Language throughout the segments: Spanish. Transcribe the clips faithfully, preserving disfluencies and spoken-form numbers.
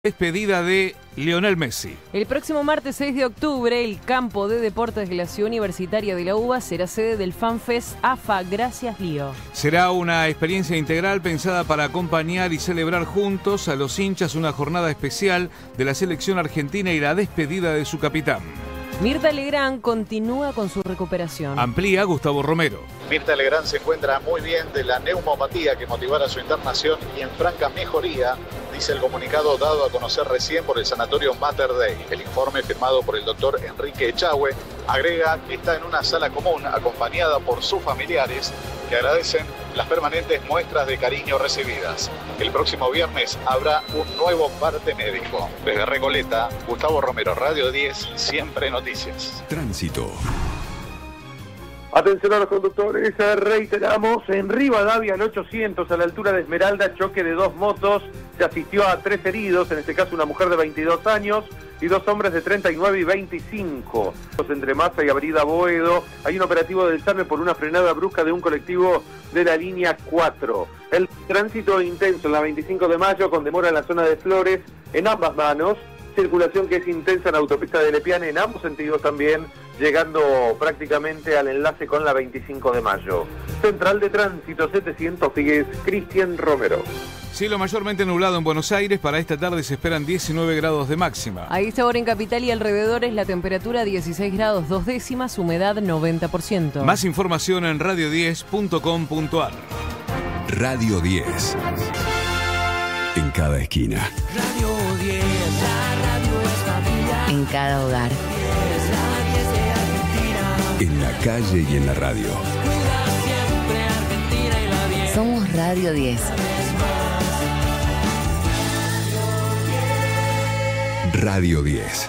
Despedida de Lionel Messi. El próximo martes seis de octubre, el campo de deportes de la Ciudad Universitaria de la UBA será sede del FanFest A F A. Gracias, Lío. Será una experiencia integral pensada para acompañar y celebrar juntos a los hinchas una jornada especial de la selección argentina y la despedida de su capitán. Mirta Legrand continúa con su recuperación. Amplía Gustavo Romero. Mirta Legrand se encuentra muy bien de la neumopatía que motivara su internación y en franca mejoría, dice el comunicado dado a conocer recién por el sanatorio Mater Dei. El informe firmado por el doctor Enrique Echagüe agrega que está en una sala común acompañada por sus familiares que agradecen las permanentes muestras de cariño recibidas. El próximo viernes habrá un nuevo parte médico. Desde Recoleta, Gustavo Romero, Radio diez, siempre noticias. Tránsito. Atención a los conductores, reiteramos, en Rivadavia al ochocientos, a la altura de Esmeralda, choque de dos motos, se asistió a tres heridos, en este caso una mujer de veintidós años y dos hombres de treinta y nueve y veinticinco. Entre Massa y Avenida Boedo hay un operativo del SAME por una frenada brusca de un colectivo de la línea cuatro. El tránsito intenso en la veinticinco de mayo, con demora en la zona de Flores, en ambas manos. Circulación que es intensa en la autopista de Lepiane en ambos sentidos también, llegando prácticamente al enlace con la veinticinco de mayo. Central de Tránsito setecientos Figues, Cristian Romero. Cielo mayormente nublado en Buenos Aires. Para esta tarde se esperan diecinueve grados de máxima. A esta hora en Capital y alrededores la temperatura dieciséis grados dos décimas, humedad noventa por ciento. Más información en radio diez punto com punto ar. Radio diez. En cada esquina. Radio diez, la radio es familia. En cada hogar. diez, la diez de Argentina. En la calle y en la radio. Cuida siempre Argentina y la diez. Somos Radio diez. Radio diez.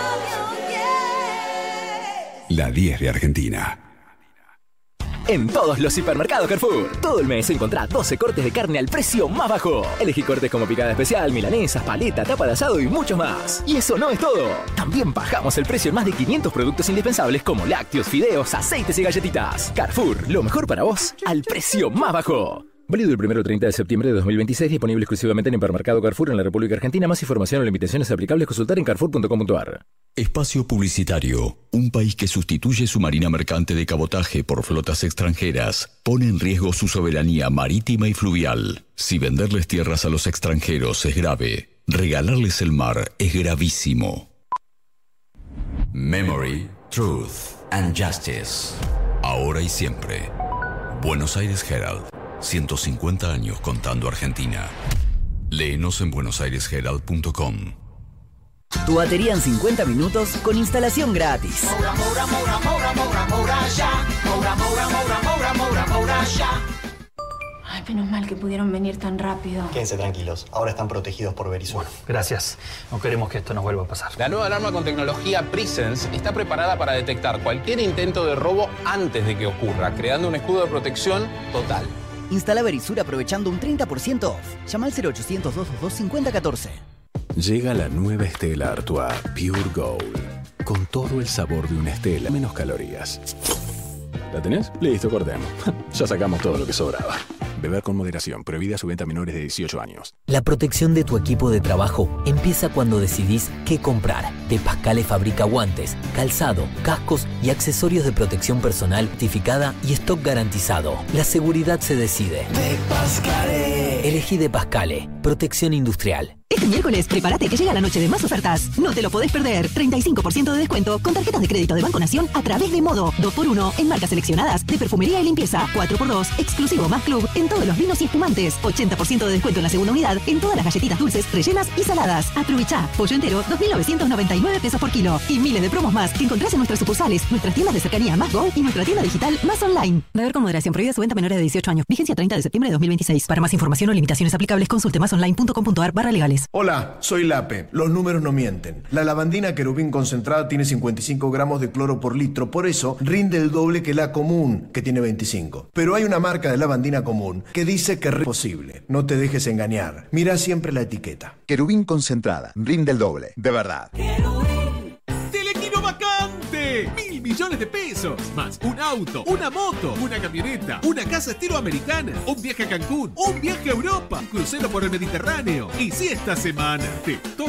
La diez de Argentina. En todos los supermercados Carrefour, todo el mes encontrá doce cortes de carne al precio más bajo. Elegí cortes como picada especial, milanesas, paleta, tapa de asado y muchos más. Y eso no es todo. También bajamos el precio en más de quinientos productos indispensables como lácteos, fideos, aceites y galletitas. Carrefour, lo mejor para vos al precio más bajo. Válido del primero al treinta de septiembre de dos mil veintiséis, disponible exclusivamente en Hipermercado Carrefour en la República Argentina. Más información o limitaciones aplicables consultar en carrefour punto com punto ar. Espacio Publicitario. Un país que sustituye su marina mercante de cabotaje por flotas extranjeras pone en riesgo su soberanía marítima y fluvial. Si venderles tierras a los extranjeros es grave, regalarles el mar es gravísimo. Memory, Truth and Justice. Ahora y siempre. Buenos Aires Herald. ciento cincuenta años contando Argentina. Léenos en buenos aires herald punto com. Tu batería en cincuenta minutos con instalación gratis. Moura, moura, moura, moura, moura, moura, ya. Moura, moura, moura, moura, moura, moura, ya. Ay, menos mal que pudieron venir tan rápido. Quédense tranquilos, ahora están protegidos por Verisur. Bueno, gracias. No queremos que esto nos vuelva a pasar. La nueva alarma con tecnología Presence está preparada para detectar cualquier intento de robo antes de que ocurra, creando un escudo de protección total. Instala Verisur aprovechando un treinta por ciento off. Llama al cero ochocientos, dos dos dos, cinco cero uno cuatro. Llega la nueva Stella Artois Pure Gold, con todo el sabor de una Stella, menos calorías. ¿La tenés? Listo, cortemos. Ya sacamos todo lo que sobraba. Beber con moderación, prohibida su venta a menores de dieciocho años. La protección de tu equipo de trabajo empieza cuando decidís qué comprar. De Pascale fabrica guantes, calzado, cascos y accesorios de protección personal certificada y stock garantizado. La seguridad se decide. De Pascale. Elegí De Pascale, protección industrial. Este miércoles, prepárate que llega la noche de más ofertas. No te lo podés perder. treinta y cinco por ciento de descuento con tarjetas de crédito de Banco Nación a través de Modo. dos por uno en marcas seleccionadas de perfumería y limpieza. cuatro por dos, exclusivo más club en todos los vinos y espumantes. ochenta por ciento de descuento en la segunda unidad en todas las galletitas dulces, rellenas y saladas. Aprovechá. Pollo entero, dos mil novecientos noventa y nueve pesos por kilo. Y miles de promos más que encontrás en nuestras sucursales, nuestras tiendas de cercanía Más Go y nuestra tienda digital Más Online. Beber con moderación, prohibida su venta a menores de dieciocho años. Vigencia treinta de septiembre de dos mil veintiséis. Para más información o limitaciones aplicables, consulte más online punto com punto ar barra legales. Hola, soy Lape. Los números no mienten. La lavandina Querubín concentrada tiene cincuenta y cinco gramos de cloro por litro, por eso rinde el doble que la común, que tiene veinticinco. Pero hay una marca de lavandina común que dice que es posible. No te dejes engañar. Mira siempre la etiqueta. Querubín concentrada. Rinde el doble. De verdad. Querubín. ¡Telequino vacante! ¡Mil millones de pesos! Más un auto, una moto, una camioneta, una casa estilo americana, un viaje a Cancún, un viaje a Europa, un crucero por el Mediterráneo. Y si esta semana te toca